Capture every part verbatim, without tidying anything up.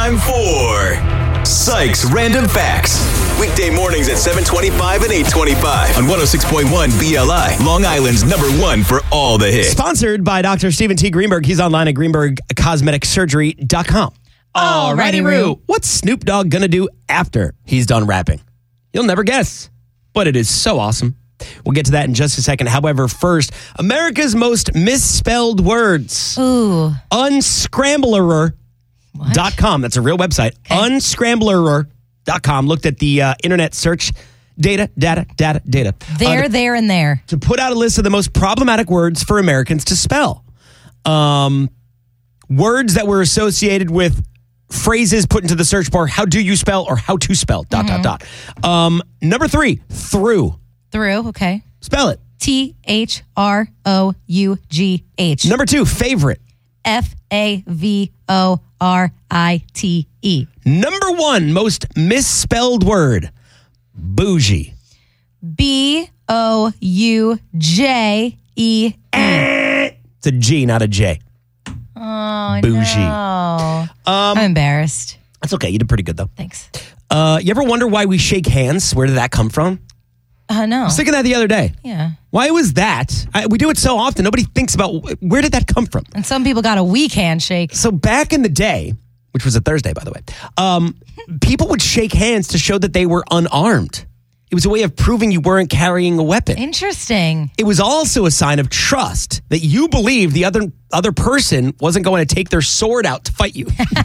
time for Sykes Random Facts. Weekday mornings at seven twenty-five and eight twenty-five on one oh six point one B L I, Long Island's number one for all the hits. Sponsored by Doctor Stephen T. Greenberg. He's online at greenberg cosmetic surgery dot com. Alrighty, Roo. What's Snoop Dogg gonna do after he's done rapping? You'll never guess, but it is so awesome. We'll get to that in just a second. However, first, America's most misspelled words. Ooh. Unscrambler dot com. That's a real website. Okay. Unscrambler dot com. Looked at the uh, internet search data, data, data, data. There, uh, to, there, and there. To put out a list of the most problematic words for Americans to spell. Um, words that were associated with phrases put into the search bar. How do you spell or how to spell? Dot, mm-hmm. dot, dot. Um, number three, through. Through, okay. Spell it. T H R O U G H. Number two, favorite. F A V O R I T E. Number one, most misspelled word. Bougie. B O U J E E. It's a G, not a J. Oh, Bougie. no. Um, I'm embarrassed. That's okay. You did pretty good, though. Thanks. Uh, you ever wonder why we shake hands? Where did that come from? Uh, no. I was thinking that the other day. Yeah. Why was that? I, we do it so often. Nobody thinks about where did that come from? And some people got a weak handshake. So back in the day, which was a Thursday, by the way, um, people would shake hands to show that they were unarmed. It was a way of proving you weren't carrying a weapon. Interesting. It was also a sign of trust that you believed the other other person wasn't going to take their sword out to fight you.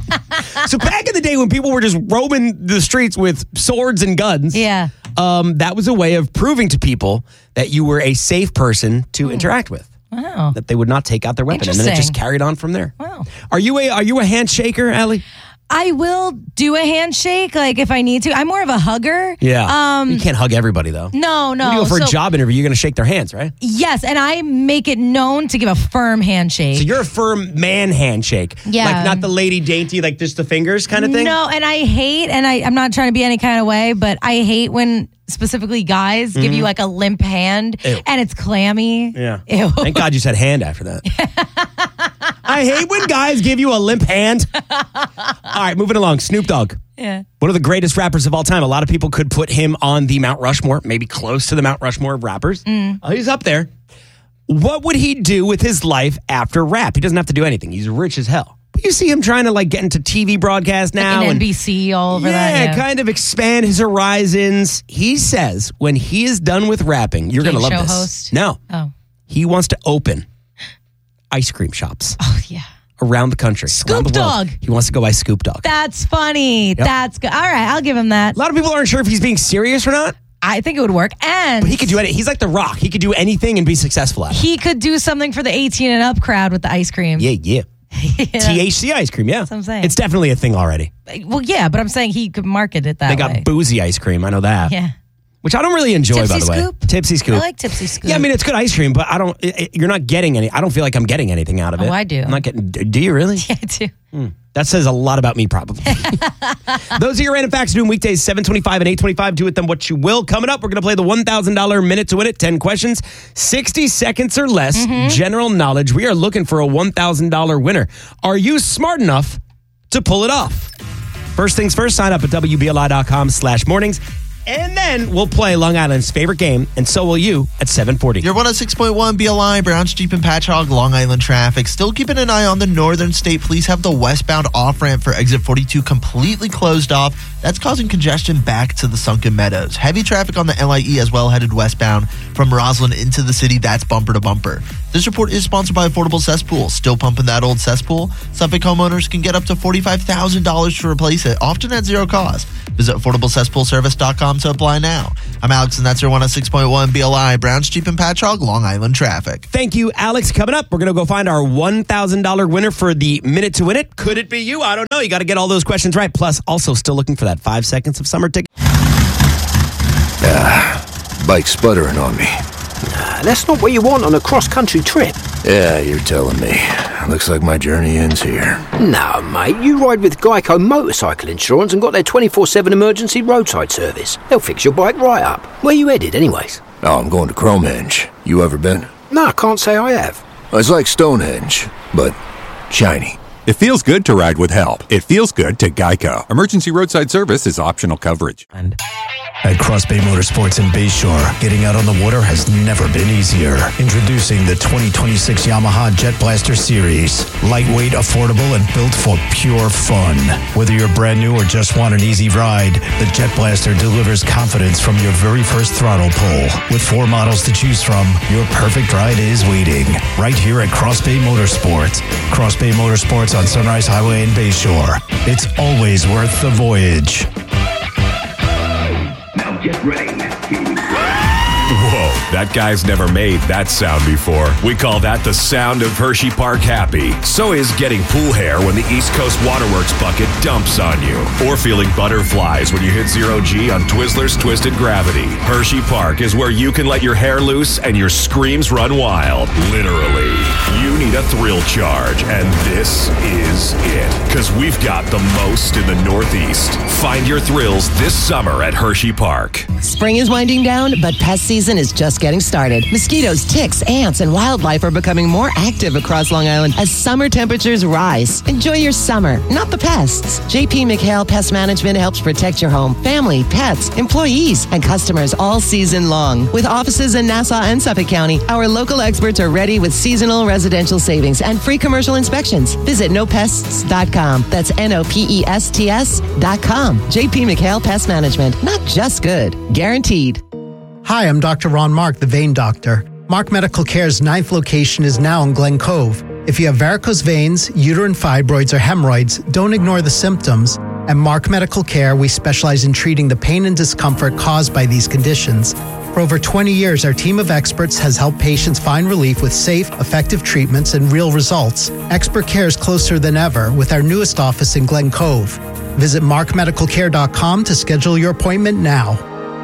So back in the day when people were just roaming the streets with swords and guns, yeah, um, that was a way of proving to people that you were a safe person to interact with. Wow. That they would not take out their weapon. And then it just carried on from there. Wow. Are you a are you a handshaker, Allie? I will do a handshake, like if I need to. I'm more of a hugger. Yeah. Um, you can't hug everybody, though. No, no. When you go for so, a job interview, you're going to shake their hands, right? Yes, and I make it known to give a firm handshake. So you're a firm man handshake. Yeah. Like not the lady dainty, like just the fingers kind of thing? No, and I hate, and I, I'm not trying to be any kind of way, but I hate when specifically guys mm-hmm. give you like a limp hand Ew. And it's clammy. Yeah. Ew. Thank God you said hand after that. I hate when guys give you a limp hand. All right, moving along. Snoop Dogg. Yeah. One of the greatest rappers of all time. A lot of people could put him on the Mount Rushmore, maybe close to the Mount Rushmore of rappers. Mm. Oh, he's up there. What would he do with his life after rap? He doesn't have to do anything. He's rich as hell. But you see him trying to like get into T V broadcast now. Like an and, N B C all over yeah, that. Yeah, kind of expand his horizons. He says when he is done with rapping, you're going to love show this. Host? No. Oh. He wants to open ice cream shops. Oh, yeah. Around the country. Scoop the Dog. He wants to go by Scoop Dog. That's funny. Yep. That's good. All right, I'll give him that. A lot of people aren't sure if he's being serious or not. I think it would work. And but he could do anything. He's like The Rock. He could do anything and be successful at it. He could do something for the eighteen and up crowd with the ice cream. Yeah, yeah. yeah. T H C ice cream, yeah. That's what I'm saying. It's definitely a thing already. Well, yeah, but I'm saying he could market it that way. They got way. boozy ice cream. I know that. Yeah. Which I don't really enjoy, Tipsy by the way. Scoop? Tipsy Scoop. I like Tipsy Scoop. Yeah, I mean, it's good ice cream, but I don't, it, it, you're not getting any, I don't feel like I'm getting anything out of it. Oh, I do. I'm not getting, do you really? Yeah, I do. Hmm. That says a lot about me, probably. Those are your random facts doing weekdays, seven twenty-five and eight twenty-five. Do with them what you will. Coming up, we're going to play the one thousand dollars Minute to Win It. ten questions, sixty seconds or less, mm-hmm. general knowledge. We are looking for a one thousand dollars winner. Are you smart enough to pull it off? First things first, sign up at W B L I dot com slash mornings. And then we'll play Long Island's favorite game, and so will you, at seven forty. Your one oh six point one B L I, Browns, Jeep, and Patchogue, Long Island traffic. Still keeping an eye on the northern state. Police have the westbound off-ramp for exit forty-two completely closed off. That's causing congestion back to the Sunken Meadows. Heavy traffic on the L I E as well, headed westbound from Roslyn into the city. That's bumper to bumper. This report is sponsored by Affordable Cesspool. Still pumping that old cesspool? Suffolk homeowners can get up to forty-five thousand dollars to replace it, often at zero cost. Visit affordable cesspool service dot com to apply now. I'm Alex, and that's your one oh six point one B L I, Browns, Jeep, and Patchogue, Long Island traffic. Thank you, Alex. Coming up, we're going to go find our one thousand dollars winner for the Minute to Win It. Could it be you? I don't know. You got to get all those questions right. Plus, also still looking for that five seconds of summer ticket. Ah, bike sputtering on me. Nah, that's not what you want on a cross-country trip. Yeah, you're telling me. Looks like my journey ends here. No, mate, you ride with Geico Motorcycle Insurance and got their twenty-four seven emergency roadside service. They'll fix your bike right up. Where you headed, anyways? Oh, I'm going to Cromhenge. You ever been? No, I can't say I have. It's like Stonehenge, but shiny. It feels good to ride with help. It feels good to Geico. Emergency roadside service is optional coverage. And At Cross Bay Motorsports in Bayshore, getting out on the water has never been easier. Introducing the twenty twenty-six Yamaha Jet Blaster Series. Lightweight, affordable, and built for pure fun. Whether you're brand new or just want an easy ride, the Jet Blaster delivers confidence from your very first throttle pull. With four models to choose from, your perfect ride is waiting. Right here at Cross Bay Motorsports. Cross Bay Motorsports on Sunrise Highway in Bayshore. It's always worth the voyage. Now get ready. Here we go. Whoa, that guy's never made that sound before. We call that the sound of Hershey Park happy. So is getting pool hair when the East Coast Waterworks bucket dumps on you. Or feeling butterflies when you hit zero G on Twizzlers Twisted Gravity. Hershey Park is where you can let your hair loose and your screams run wild. Literally. You need a thrill charge, and this is it. Because we've got the most in the Northeast. Find your thrills this summer at Hershey Park. Spring is winding down, but pest season is just getting started. Mosquitoes, ticks, ants, and wildlife are becoming more active across Long Island as summer temperatures rise. Enjoy your summer, not the pests. J P McHale Pest Management helps protect your home, family, pets, employees, and customers all season long. With offices in Nassau and Suffolk County, our local experts are ready with seasonal residential savings and free commercial inspections. Visit no pests dot com. That's N O P E S T S dot com. J P McHale Pest Management. Not just good. Guaranteed. Hi, I'm Doctor Ron Mark, the vein doctor. Mark Medical Care's ninth location is now in Glen Cove. If you have varicose veins, uterine fibroids, or hemorrhoids, don't ignore the symptoms. At Mark Medical Care, we specialize in treating the pain and discomfort caused by these conditions. For over twenty years, our team of experts has helped patients find relief with safe, effective treatments and real results. Expert care is closer than ever with our newest office in Glen Cove. Visit mark medical care dot com to schedule your appointment now.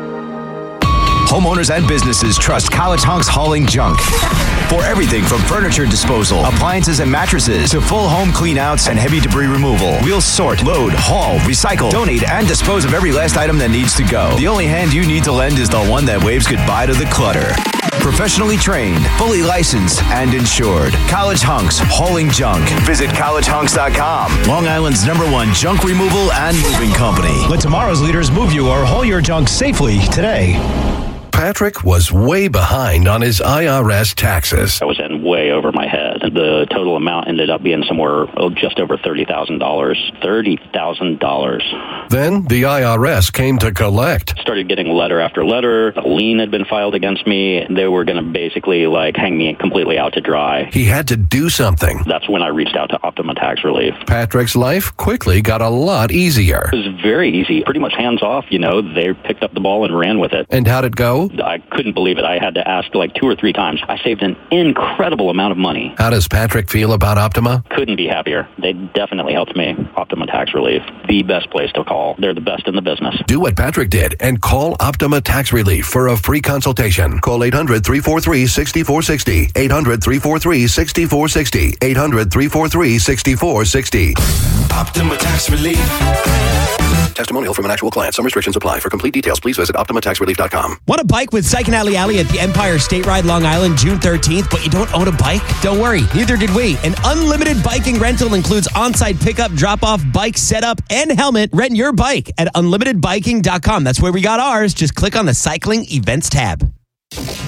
Homeowners and businesses trust College Hunks Hauling Junk. For everything from furniture disposal, appliances and mattresses, to full home cleanouts and heavy debris removal, we'll sort, load, haul, recycle, donate, and dispose of every last item that needs to go. The only hand you need to lend is the one that waves goodbye to the clutter. Professionally trained, fully licensed, and insured. College Hunks Hauling Junk. Visit college hunks dot com. Long Island's number one junk removal and moving company. Let tomorrow's leaders move you or haul your junk safely today. Patrick was way behind on his I R S taxes. I was in way over my head. The total amount ended up being somewhere oh, just over thirty thousand dollars. thirty thousand dollars. Then the I R S came to collect. Started getting letter after letter. A lien had been filed against me. They were going to basically like hang me completely out to dry. He had to do something. That's when I reached out to Optima Tax Relief. Patrick's life quickly got a lot easier. It was very easy. Pretty much hands off, you know. They picked up the ball and ran with it. And how'd it go? I couldn't believe it. I had to ask like two or three times. I saved an incredible amount of money. How does Patrick feel about Optima? Couldn't be happier. They definitely helped me. Optima Tax Relief, the best place to call. They're the best in the business. Do what Patrick did and call Optima Tax Relief for a free consultation. Call eight hundred, three four three, six four six zero. eight hundred, three four three, six four six zero. eight hundred, three four three, six four six zero. Optima Tax Relief. Testimonial from an actual client. Some restrictions apply. For complete details, please visit optima tax relief dot com. Want a bike with Syke and Alley Alley at the Empire State Ride Long Island June thirteenth, but you don't own a bike? Don't worry, neither did we. An unlimited biking rental includes on-site pickup, drop-off, bike setup, and helmet. Rent your bike at unlimited biking dot com. That's where we got ours. Just click on the cycling events tab.